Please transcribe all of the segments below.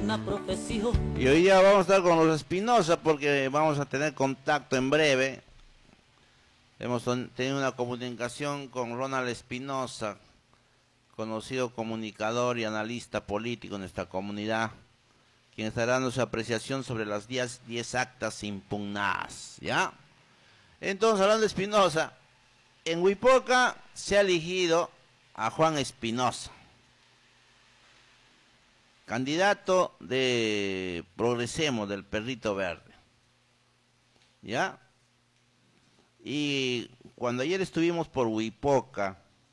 una profesión. Y hoy día vamos a estar con los Espinosa porque vamos a tener contacto en breve. Hemos tenido una comunicación con Ronald Espinosa, conocido comunicador y analista político en esta comunidad, quien estará dando su apreciación sobre las 10 actas impugnadas, ¿ya? Entonces, hablando de Espinosa, en Huipoca se ha elegido a Juan Espinosa, candidato de Progresemos, del Perrito Verde, ¿ya? Y cuando ayer estuvimos por Huipoca,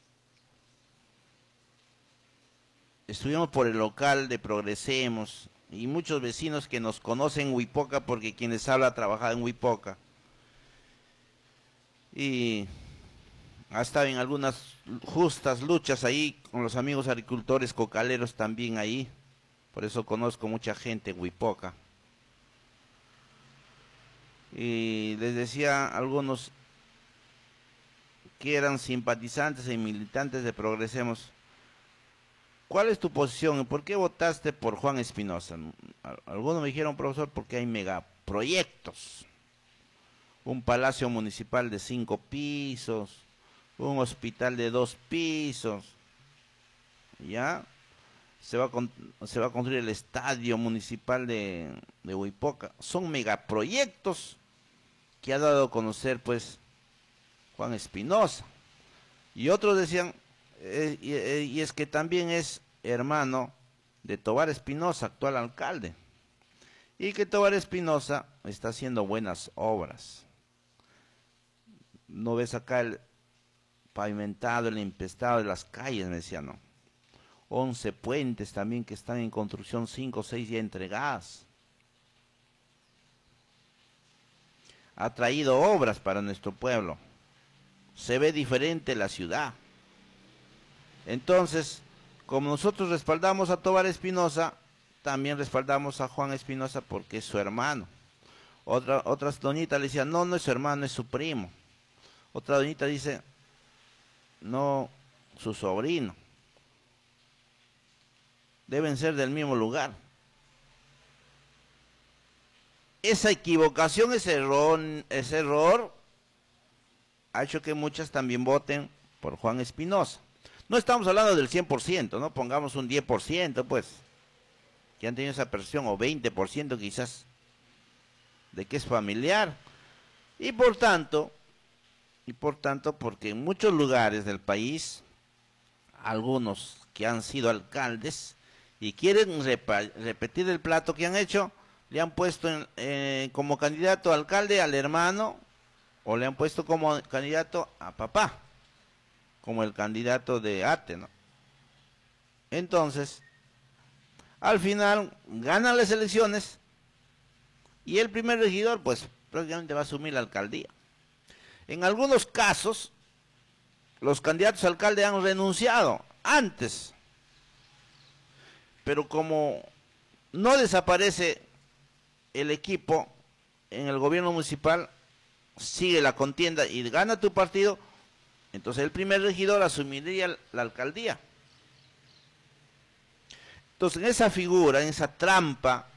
estuvimos por el local de Progresemos, y muchos vecinos que nos conocen Huipoca, porque quienes habla ha trabajado en Huipoca, y ha estado en algunas justas luchas ahí con los amigos agricultores cocaleros también ahí. Por eso conozco mucha gente en Huipoca. Y les decía a algunos que eran simpatizantes y militantes de Progresemos, ¿cuál es tu posición y por qué votaste por Juan Espinosa? Algunos me dijeron, profesor, porque hay megaproyectos. Un palacio municipal de 5 pisos, un hospital de 2 pisos, ¿ya? Se va a construir el estadio municipal de Huipoca. Son megaproyectos que ha dado a conocer, pues, Juan Espinosa. Y otros decían, y es que también es hermano de Tobar Espinosa, actual alcalde. Y que Tobar Espinosa está haciendo buenas obras. ¿No ves acá el pavimentado, el empestado de las calles? Me decían, no. 11 puentes también que están en construcción, 5 o 6 ya entregadas. Ha traído obras para nuestro pueblo. Se ve diferente la ciudad. Entonces, como nosotros respaldamos a Tobar Espinosa, también respaldamos a Juan Espinosa porque es su hermano. Otras doñitas le decían, no, no es su hermano, es su primo. Otra doñita dice, no, su sobrino. Deben ser del mismo lugar. Esa equivocación, ese error ha hecho que muchas también voten por Juan Espinosa. No estamos hablando del 100%, ¿no? Pongamos un 10%, pues, que han tenido esa percepción, o 20% quizás, de que es familiar. Y por tanto, porque en muchos lugares del país, algunos que han sido alcaldes y quieren repetir el plato que han hecho, le han puesto como candidato a alcalde al hermano, o le han puesto como candidato a papá, como el candidato de Ate, ¿no? Entonces, al final, ganan las elecciones, y el primer regidor, pues, prácticamente va a asumir la alcaldía. En algunos casos, los candidatos a alcalde han renunciado antes, pero como no desaparece el equipo en el gobierno municipal, sigue la contienda y gana tu partido, entonces el primer regidor asumiría la alcaldía. Entonces, en esa figura, en esa trampa,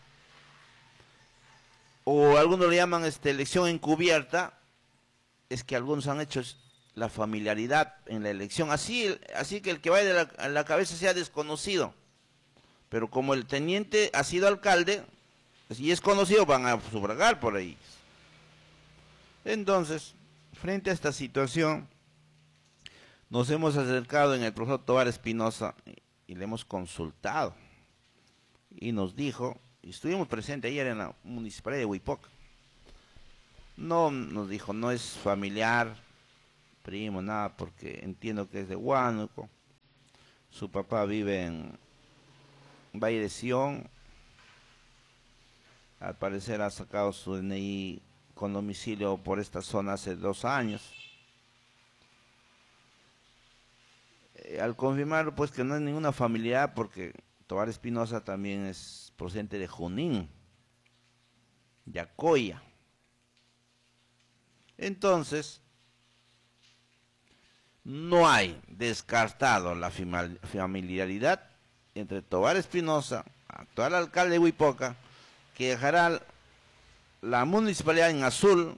o algunos le llaman elección encubierta, es que algunos han hecho la familiaridad en la elección, así que el que vaya a la cabeza sea desconocido, pero como el teniente ha sido alcalde y es conocido, van a sufragar por ahí. Entonces, frente a esta situación, nos hemos acercado en el profesor Tobar Espinosa y le hemos consultado, y nos dijo, y estuvimos presentes ayer en la municipalidad de Huipoca, no, nos dijo, no es familiar, primo, nada, porque entiendo que es de Huánuco, su papá vive en Valle de Sion, al parecer ha sacado su DNI con domicilio por esta zona hace 2 años. Al confirmar, pues, que no es ninguna familiar, porque Tobar Espinosa también es procedente de Junín, Yacoya. Entonces, no hay descartado la familiaridad entre Tobar Espinosa actual alcalde de Huipoca, que dejará la municipalidad en azul,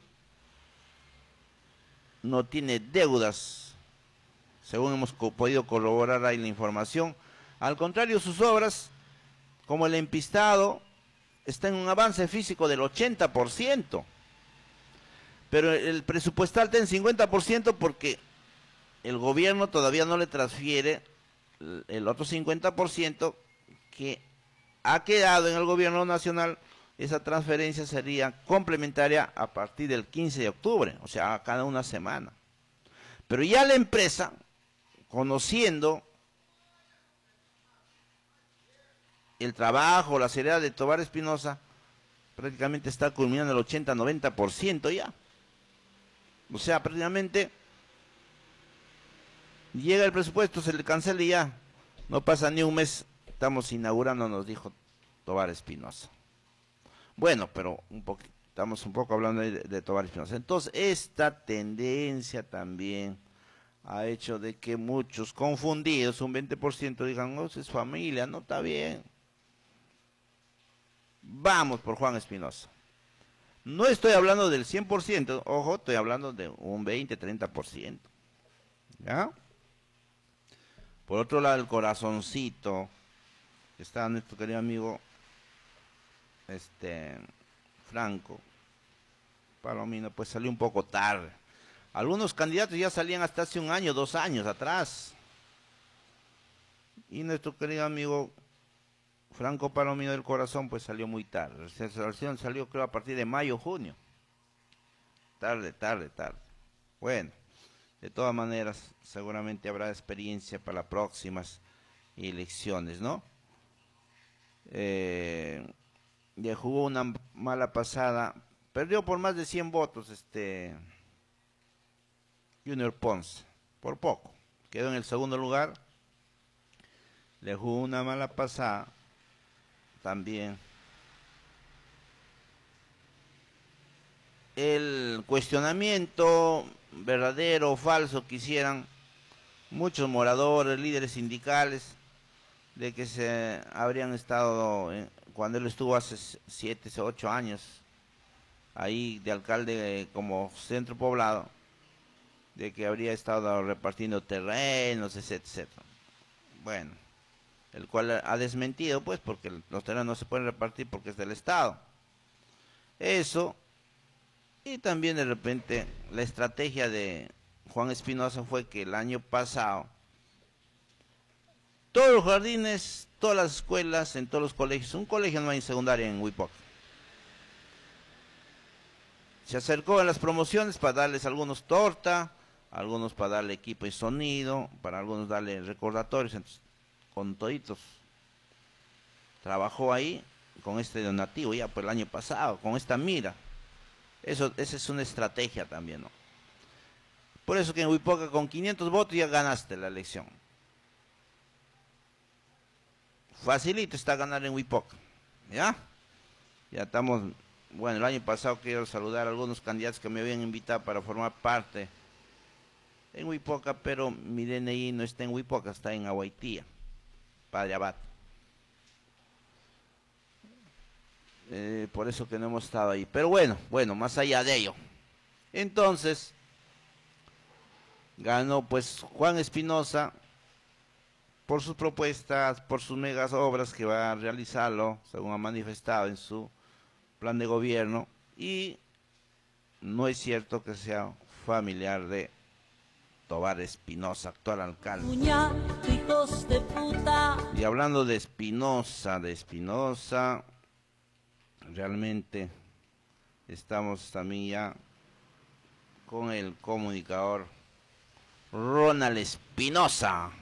no tiene deudas, según hemos podido corroborar ahí la información. Al contrario, sus obras, como el empistado, está en un avance físico del 80%, pero el presupuestal está en 50% porque el gobierno todavía no le transfiere el otro 50% que ha quedado en el gobierno nacional. Esa transferencia sería complementaria a partir del 15 de octubre, o sea, a cada una semana. Pero ya la empresa, conociendo el trabajo, la seriedad de Tobar Espinosa, prácticamente está culminando el 80-90% ya. O sea, prácticamente llega el presupuesto, se le cancela y ya. No pasa ni un mes, estamos inaugurando, nos dijo Tobar Espinosa. Bueno, pero estamos un poco hablando de Tobar Espinosa. Entonces, esta tendencia también ha hecho de que muchos confundidos, un 20%, digan, no, es familia, no está bien. Vamos por Juan Espinosa. No estoy hablando del 100%, ojo, estoy hablando de un 20-30%. ¿Ya? Por otro lado, el corazoncito, que está nuestro querido amigo Franco Palomino, pues salió un poco tarde. Algunos candidatos ya salían hasta hace 1 año, 2 años atrás. Y nuestro querido amigo Franco Palomino del Corazón, pues salió muy tarde. La selección salió, creo, a partir de mayo, junio. Tarde. Bueno, de todas maneras, seguramente habrá experiencia para las próximas elecciones, ¿no? Ya jugó una mala pasada. Perdió por más de 100 votos Junior Ponce. Por poco. Quedó en el segundo lugar. Le jugó una mala pasada también. El cuestionamiento verdadero o falso que hicieran muchos moradores, líderes sindicales, de que se habrían estado, cuando él estuvo hace 7 o 8 años, ahí de alcalde como centro poblado, de que habría estado repartiendo terrenos, etc. Bueno, el cual ha desmentido, pues, porque los terrenos no se pueden repartir porque es del Estado. Eso, y también de repente la estrategia de Juan Espinosa fue que el año pasado todos los jardines, todas las escuelas, en todos los colegios, un colegio no hay en secundaria en Huipoca, se acercó a las promociones para darles algunos torta, algunos para darle equipo y sonido, para algunos darle recordatorios. Entonces, con toditos trabajó ahí con este donativo ya por el año pasado, con esta mira. Esa es una estrategia también, ¿no? Por eso que en Huipoca con 500 votos ya ganaste la elección. Facilito está ganar en Huipoca, ¿ya? Ya estamos, bueno, el año pasado quiero saludar a algunos candidatos que me habían invitado para formar parte en Huipoca, pero mi DNI no está en Huipoca, está en Aguaitía, Padre Abad. Por eso que no hemos estado ahí. Pero bueno, más allá de ello. Entonces, ganó pues Juan Espinosa por sus propuestas, por sus megas obras que va a realizarlo, según ha manifestado en su plan de gobierno, y no es cierto que sea familiar de Tobar Espinosa, actual alcalde. Hijos de puta. Y hablando de Espinosa, realmente estamos también ya con el comunicador Ronald Espinosa.